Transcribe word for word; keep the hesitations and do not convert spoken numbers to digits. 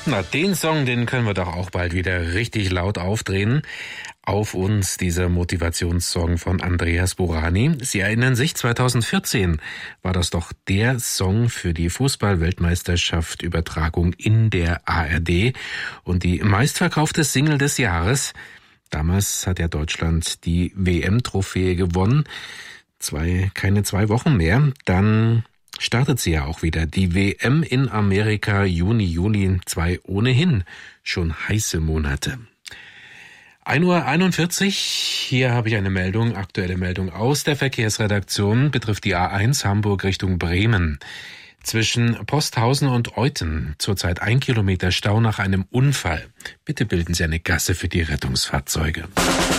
Na, den Song, den können wir doch auch bald wieder richtig laut aufdrehen. Auf uns, dieser Motivationssong von Andreas Burani. Sie erinnern sich, zweitausendvierzehn war das doch der Song für die Fußball-Weltmeisterschaft Übertragung in der A R D und die meistverkaufte Single des Jahres. Damals hat ja Deutschland die W M-Trophäe gewonnen. Zwei, keine zwei Wochen mehr. Dann startet sie ja auch wieder. Die W M in Amerika, Juni, Juli, zwei ohnehin schon heiße Monate. ein Uhr einundvierzig, hier habe ich eine Meldung, aktuelle Meldung aus der Verkehrsredaktion, betrifft die A eins Hamburg Richtung Bremen. Zwischen Posthausen und Euthen zurzeit ein Kilometer Stau nach einem Unfall. Bitte bilden Sie eine Gasse für die Rettungsfahrzeuge.